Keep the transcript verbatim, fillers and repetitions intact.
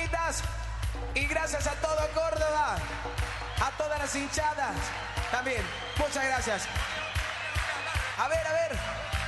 Margaritas. Y gracias a todo Córdoba, a todas las hinchadas también. Muchas gracias. A ver, a ver.